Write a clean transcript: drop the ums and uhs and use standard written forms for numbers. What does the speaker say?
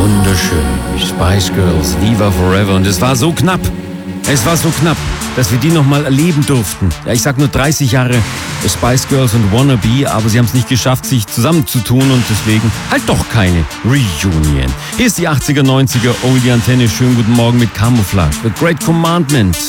wunderschön. Spice Girls, Viva Forever. Und es war so knapp. Es war so knapp, dass wir die nochmal erleben durften. Ja, ich sag nur 30 Jahre Spice Girls und Wannabe, aber sie haben es nicht geschafft, sich zusammenzutun und deswegen halt doch keine Reunion. Hier ist die 80er, 90er Oldie Antenne. Schönen guten Morgen mit Camouflage. The Great Commandment.